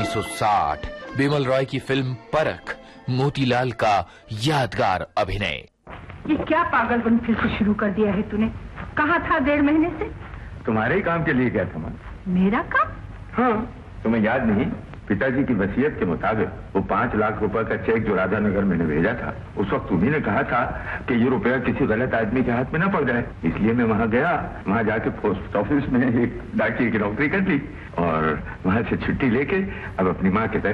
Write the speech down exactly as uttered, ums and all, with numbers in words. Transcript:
उन्नीस सौ साठ बिमल रॉय की फिल्म परख, मोतीलाल का यादगार अभिनय। ये क्या पागलपन फिर से शुरू कर दिया है तूने? कहाँ था डेढ़ महीने से? तुम्हारे ही काम के लिए गया था मैं। मेरा काम? हाँ, तुम्हें याद नहीं? पिताजी की वसीयत के मुताबिक वो पांच लाख रुपए का चेक जो राधा नगर मैंने भेजा था, उस वक्त तुम्ही ने कहा था कि ये रुपया किसी गलत आदमी के हाथ में न पड़ जाए। इसलिए मैं वहां गया, वहां जाके पोस्ट ऑफिस में एक डाकिए की नौकरी कर ली और वहां से छुट्टी लेके अब अपनी माँ के